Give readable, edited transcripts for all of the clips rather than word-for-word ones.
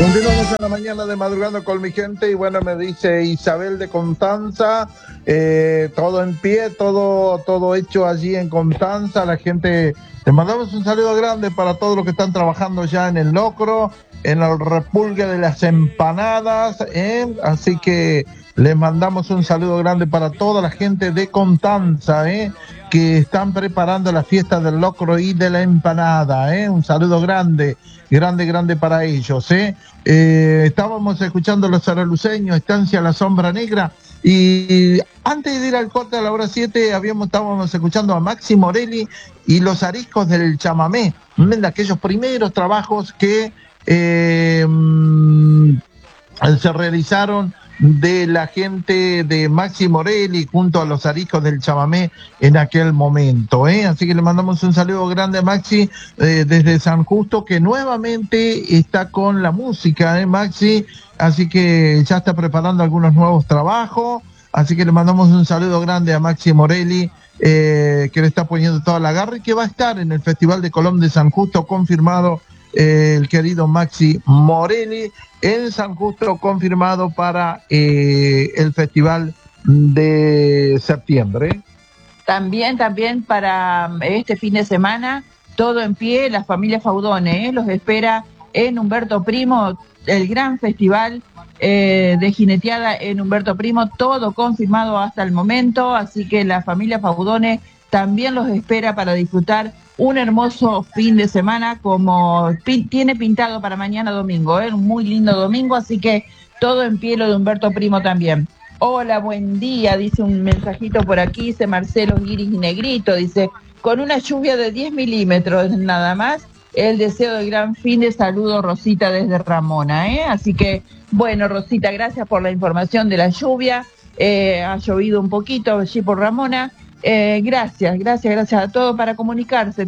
Continuamos en la mañana de Madrugando con mi gente y bueno, me dice Isabel de Constanza, todo en pie, todo hecho allí en Constanza. La gente, le mandamos un saludo grande para todos los que están trabajando ya en el locro, en el repulgue de las empanadas, así que les mandamos un saludo grande para toda la gente de Constanza, que están preparando la fiesta del locro y de la empanada, un saludo grande, grande para ellos, estábamos escuchando Los Araluceños, Estancia La Sombra Negra, y antes de ir al corte a la hora 7 estábamos escuchando a Maxi Morelli y Los Ariscos del Chamamé, de aquellos primeros trabajos que se realizaron de la gente de Maxi Morelli junto a Los Ariscos del Chamamé en aquel momento, así que le mandamos un saludo grande a Maxi desde San Justo, que nuevamente está con la música, Maxi, así que ya está preparando algunos nuevos trabajos, así que le mandamos un saludo grande a Maxi Morelli, que le está poniendo toda la garra y que va a estar en el Festival de Colón de San Justo, confirmado, el querido Maxi Morelli en San Justo, confirmado para el Festival de septiembre. También para este fin de semana, todo en pie, la familia Faudone, los espera en Humberto Primo, el gran festival de jineteada en Humberto Primo, todo confirmado hasta el momento, así que la familia Faudone también los espera para disfrutar un hermoso fin de semana como tiene pintado para mañana domingo, un muy lindo domingo, así que todo en pie lo de Humberto Primo también. Hola, buen día, dice un mensajito por aquí, dice Marcelo Iris y Negrito, dice, con una lluvia de 10 milímetros nada más, el deseo de gran fin de saludo, Rosita desde Ramona, así que, bueno, Rosita, gracias por la información de la lluvia, ha llovido un poquito allí por Ramona, gracias a todos para comunicarse,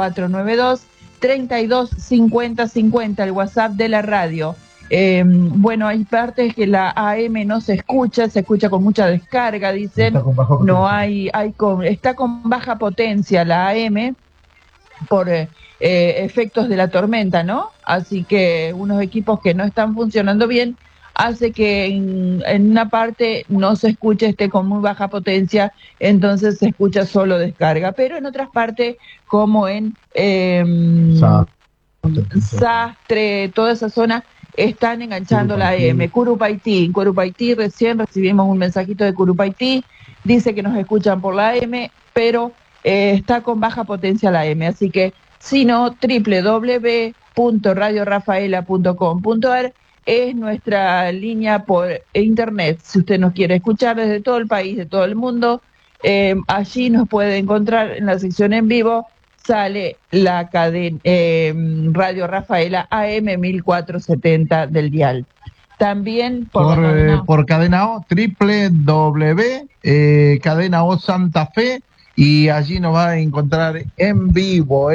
3492-325050, el WhatsApp de la radio. Bueno, hay partes que la AM no se escucha con mucha descarga, dicen, está con baja potencia la AM por efectos de la tormenta, ¿no? Así que unos equipos que no están funcionando bien hace que en una parte no se escuche, esté con muy baja potencia, entonces se escucha solo descarga, pero en otras partes como en Sastre, toda esa zona, están enganchando la AM. Curupaití, recién recibimos un mensajito de Curupaití, dice que nos escuchan por la AM, pero está con baja potencia la AM, así que si no, www.radiorafaela.com.ar es nuestra línea por internet. Si usted nos quiere escuchar desde todo el país, de todo el mundo, allí nos puede encontrar en la sección en vivo, sale la cadena Radio Rafaela AM 1470 del dial. También por Cadena O, Cadena O Santa Fe, y allí nos va a encontrar en vivo,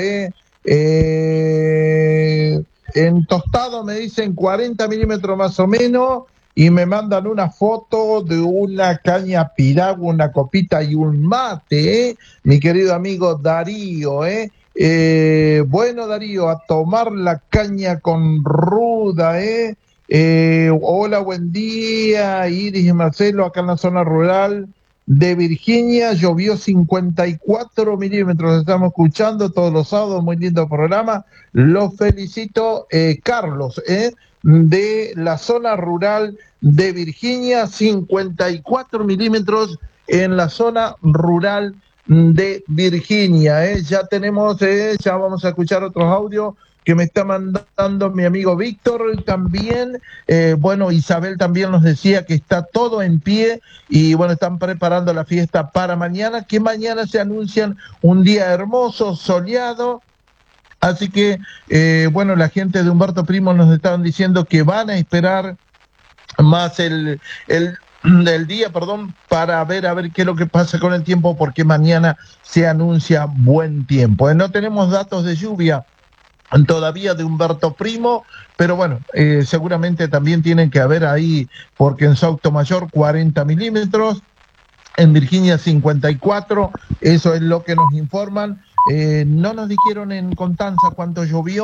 en Tostado me dicen 40 milímetros más o menos, y me mandan una foto de una caña piragua, una copita y un mate, mi querido amigo Darío, bueno, Darío, a tomar la caña con ruda, hola, buen día, Iris y Marcelo, acá en la zona rural de Virginia, llovió 54 milímetros, estamos escuchando todos los sábados, muy lindo programa, los felicito, Carlos, de la zona rural de Virginia, 54 milímetros en la zona rural de Virginia, ya tenemos, ya vamos a escuchar otros audios que me está mandando mi amigo Víctor también, bueno, Isabel también nos decía que está todo en pie y bueno, están preparando la fiesta para mañana, que mañana se anuncian un día hermoso, soleado, así que, bueno, la gente de Humberto Primo nos estaban diciendo que van a esperar más el día, para ver qué es lo que pasa con el tiempo, porque mañana se anuncia buen tiempo. No tenemos datos de lluvia todavía de Humberto Primo, pero bueno, seguramente también tienen que haber ahí, porque en Sotomayor 40 milímetros, en Virginia 54, eso es lo que nos informan. No nos dijeron en Constanza cuánto llovió,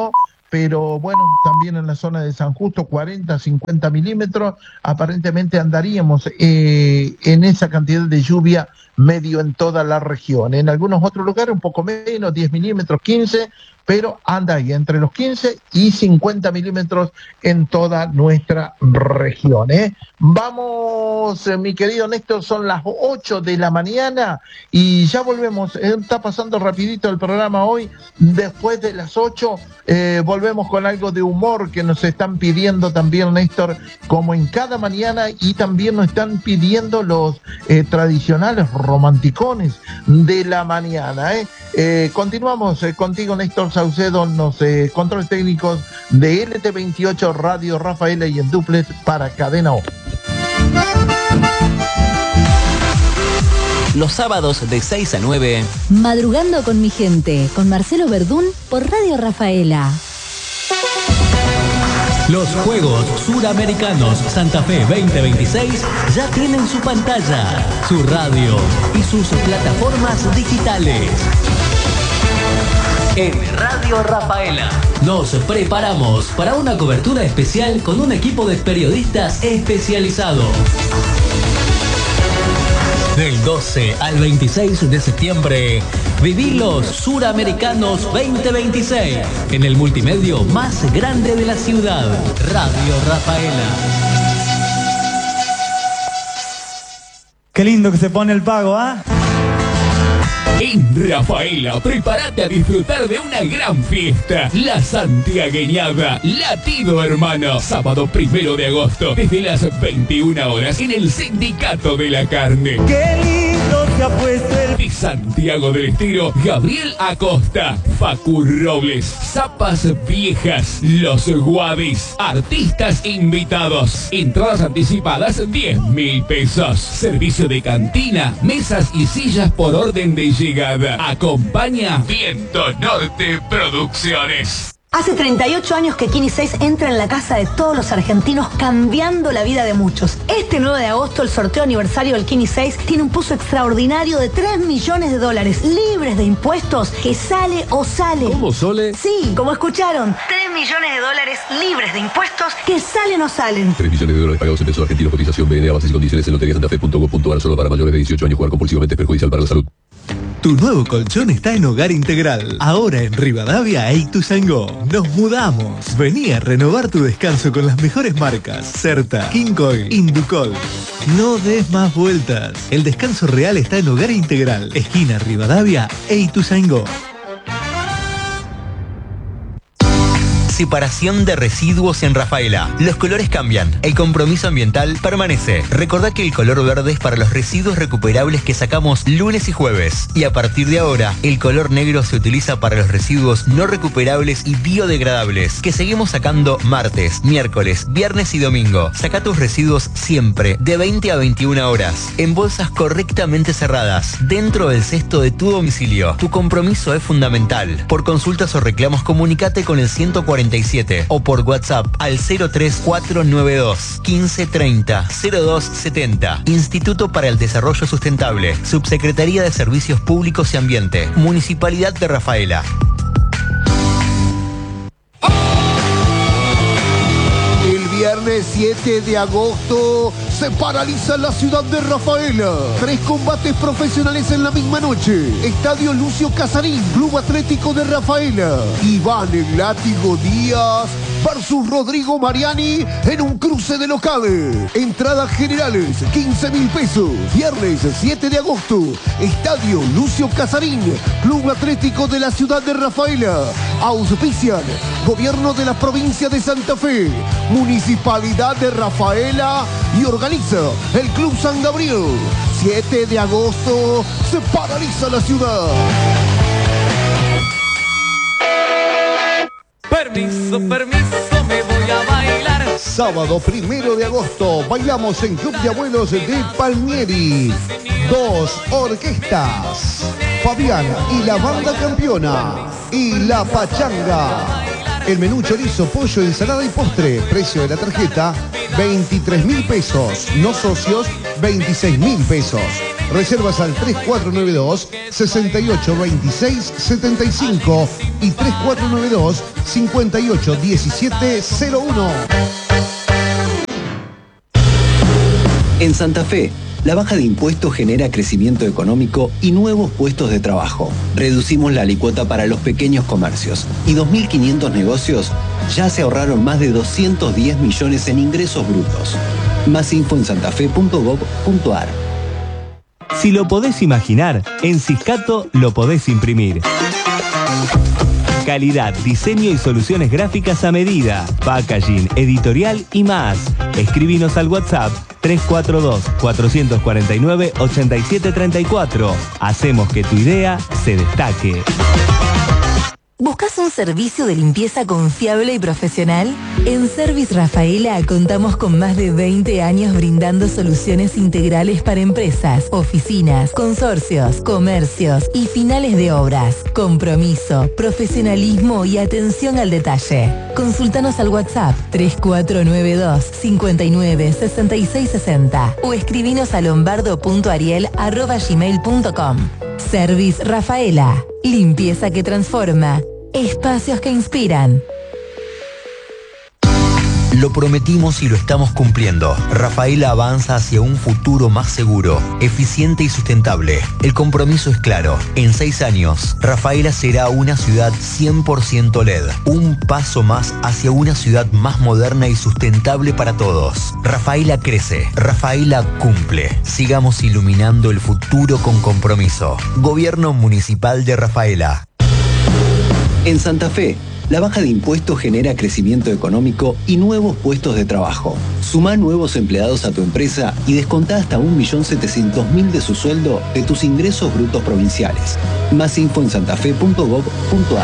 pero bueno, también en la zona de San Justo 40, 50 milímetros, aparentemente andaríamos en esa cantidad de lluvia medio en toda la región. En algunos otros lugares un poco menos, 10 milímetros, 15, pero anda ahí entre los 15 y 50 milímetros en toda nuestra región. Vamos, mi querido Néstor, son las 8 de la mañana y ya volvemos. Está pasando rapidito el programa hoy. Después de las 8 volvemos con algo de humor que nos están pidiendo también, Néstor, como en cada mañana, y también nos están pidiendo los tradicionales romanticones de la mañana. Continuamos contigo, Néstor Saucedo, los controles técnicos de LT28 Radio Rafaela y en duplex para Cadena O. Los sábados de 6 a 9. Madrugando con mi gente, con Marcelo Verdún por Radio Rafaela. Los Juegos Suramericanos Santa Fe 2026 ya tienen su pantalla, su radio y sus plataformas digitales. En Radio Rafaela nos preparamos para una cobertura especial con un equipo de periodistas especializados. Del 12 al 26 de septiembre, viví los Suramericanos 2026 en el multimedio más grande de la ciudad, Radio Rafaela. Qué lindo que se pone el pago, ¿ah? En Rafaela, prepárate a disfrutar de una gran fiesta. La Santiagueñada, Latido Hermano. Sábado 1 de agosto, desde las 21 horas, en el Sindicato de la Carne. Qué lindo se ha puesto el... De Santiago del Estero, Gabriel Acosta, Facu Robles, Zapas Viejas, Los Guadis, artistas invitados. Entradas anticipadas 10.000 pesos. Servicio de cantina, mesas y sillas por orden de llegada. Acompaña Viento Norte Producciones. Hace 38 años que Kini 6 entra en la casa de todos los argentinos, cambiando la vida de muchos. Este 9 de agosto, el sorteo aniversario del Kini 6 tiene un pozo extraordinario de $3 millones, libres de impuestos, que sale o sale. ¿Cómo, Sole? Sí, como escucharon, $3 millones libres de impuestos, que salen o salen. $3 millones pagados en pesos argentinos. Cotización BNA, bases y condiciones en loteriasantafe.com.ar. Solo para mayores de 18 años. Jugar compulsivamente es perjudicial para la salud. Tu nuevo colchón está en Hogar Integral. Ahora en Rivadavia e Ituzaingó. Nos mudamos. Vení a renovar tu descanso con las mejores marcas. Certa, Kinkoil, Inducol. No des más vueltas. El descanso real está en Hogar Integral. Esquina Rivadavia e Ituzaingó. Separación de residuos en Rafaela. Los colores cambian, el compromiso ambiental permanece. Recordá que el color verde es para los residuos recuperables que sacamos lunes y jueves. Y a partir de ahora, el color negro se utiliza para los residuos no recuperables y biodegradables, que seguimos sacando martes, miércoles, viernes y domingo. Saca tus residuos siempre, de 20 a 21 horas, en bolsas correctamente cerradas, dentro del cesto de tu domicilio. Tu compromiso es fundamental. Por consultas o reclamos, comunicate con el 147 o por WhatsApp al 03492 1530 0270. Instituto para el Desarrollo Sustentable, Subsecretaría de Servicios Públicos y Ambiente, Municipalidad de Rafaela. Viernes 7 de agosto se paraliza la ciudad de Rafaela. 3 combates profesionales en la misma noche. Estadio Lucio Casarín, Club Atlético de Rafaela. Iván el Látigo Díaz versus Rodrigo Mariani en un cruce de locales. Entradas generales 15.000 pesos. Viernes 7 de agosto, Estadio Lucio Casarín, Club Atlético de la ciudad de Rafaela. Auspician Gobierno de la provincia de Santa Fe, Municipalidad de Rafaela y organiza el Club San Gabriel. 7 de agosto se paraliza la ciudad. Permiso, permiso, me voy a bailar. Sábado 1 de agosto bailamos en Club de Abuelos de Palmieri. 2 orquestas, Fabián y la Banda Campeona y La Pachanga. El menú chorizo, pollo, ensalada y postre. Precio de la tarjeta, 23.000 pesos. No socios, 26.000 pesos. Reservas al 3492-682675 y 3492-581701. En Santa Fe, la baja de impuestos genera crecimiento económico y nuevos puestos de trabajo. Reducimos la alícuota para los pequeños comercios y 2.500 negocios ya se ahorraron más de 210 millones en ingresos brutos. Más info en santafe.gov.ar. Si lo podés imaginar, en Ciscato lo podés imprimir. Calidad, diseño y soluciones gráficas a medida, packaging, editorial y más. Escribinos al WhatsApp 342-449-8734. Hacemos que tu idea se destaque. ¿Buscas un servicio de limpieza confiable y profesional? En Service Rafaela contamos con más de 20 años brindando soluciones integrales para empresas, oficinas, consorcios, comercios y finales de obras. Compromiso, profesionalismo y atención al detalle. Consultanos al WhatsApp 3492-596660 o escribinos a lombardo.ariel@gmail.com. Service Rafaela. Limpieza que transforma. Espacios que inspiran. Lo prometimos y lo estamos cumpliendo. Rafaela avanza hacia un futuro más seguro, eficiente y sustentable. El compromiso es claro. En 6 años, Rafaela será una ciudad 100% LED. Un paso más hacia una ciudad más moderna y sustentable para todos. Rafaela crece. Rafaela cumple. Sigamos iluminando el futuro con compromiso. Gobierno Municipal de Rafaela. En Santa Fe, la baja de impuestos genera crecimiento económico y nuevos puestos de trabajo. Sumá nuevos empleados a tu empresa y descontá hasta 1.700.000 de su sueldo de tus ingresos brutos provinciales. Más info en santafe.gov.ar.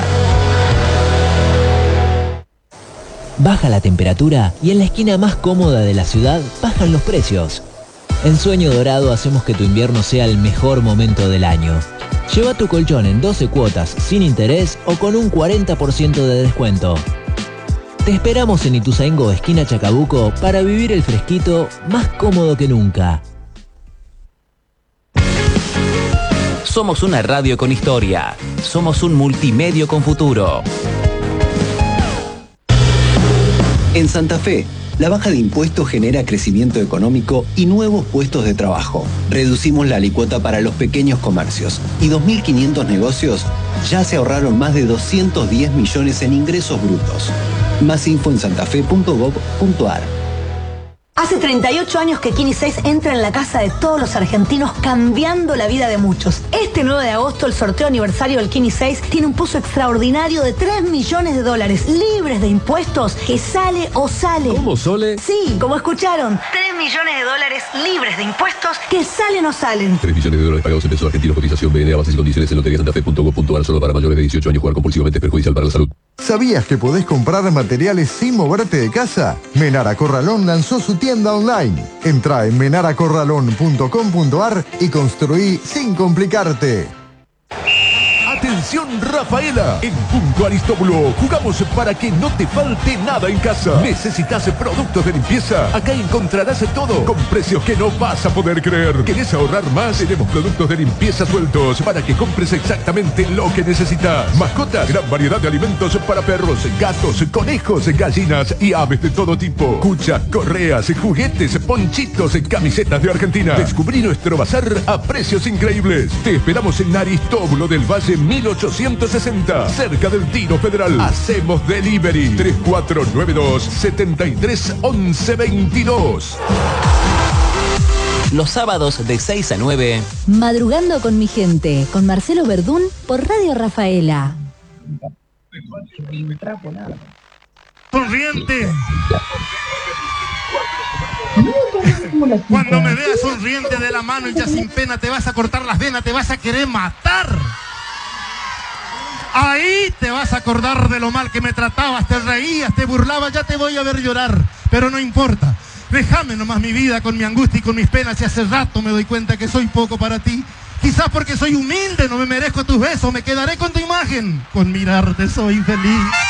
Baja la temperatura y en la esquina más cómoda de la ciudad bajan los precios. En Sueño Dorado hacemos que tu invierno sea el mejor momento del año. Lleva tu colchón en 12 cuotas sin interés o con un 40% de descuento. Te esperamos en Ituzaingó, esquina Chacabuco, para vivir el fresquito más cómodo que nunca. Somos una radio con historia. Somos un multimedio con futuro. En Santa Fe, la baja de impuestos genera crecimiento económico y nuevos puestos de trabajo. Reducimos la alícuota para los pequeños comercios y 2.500 negocios ya se ahorraron más de 210 millones en ingresos brutos. Más info en santafe.gov.ar. Hace 38 años que Kini 6 entra en la casa de todos los argentinos, cambiando la vida de muchos. Este 9 de agosto, el sorteo aniversario del Kini 6 tiene un puzo extraordinario de 3 millones de dólares, libres de impuestos, que sale o sale. ¿Cómo, Sole? Sí, como escucharon. 3 millones de dólares libres de impuestos, que salen o salen. 3 millones de dólares pagados en pesos argentinos. Cotización BNA, bases y condiciones en loteriasantafe.gov.ar. Solo para mayores de 18 años. Jugar compulsivamente es perjudicial para la salud. ¿Sabías que podés comprar materiales sin moverte de casa? Menara Corralón lanzó su tienda online. Entrá en menaracorralón.com.ar y construí sin complicarte. Atención Rafaela, en Punto Aristóbulo jugamos para que no te falte nada en casa. ¿Necesitas productos de limpieza? Acá encontrarás todo con precios que no vas a poder creer. ¿Querés ahorrar más? Tenemos productos de limpieza sueltos para que compres exactamente lo que necesitas. Mascotas, gran variedad de alimentos para perros, gatos, conejos, gallinas y aves de todo tipo. Cuchas, correas, juguetes, ponchitos, camisetas de Argentina. Descubrí nuestro bazar a precios increíbles. Te esperamos en Aristóbulo del Valle 1860, cerca del Tiro Federal. Hacemos delivery 3492-731122. Los sábados de 6 a 9. Madrugando con mi gente, con Marcelo Verdún por Radio Rafaela. Sonriente. Cuando me veas sonriente de la mano y ya sin pena te vas a cortar las venas, te vas a querer matar. Ahí te vas a acordar de lo mal que me tratabas, te reías, te burlabas, ya te voy a ver llorar, pero no importa. Déjame nomás mi vida con mi angustia y con mis penas, y hace rato me doy cuenta que soy poco para ti. Quizás porque soy humilde, no me merezco tus besos, me quedaré con tu imagen. Con mirarte soy feliz.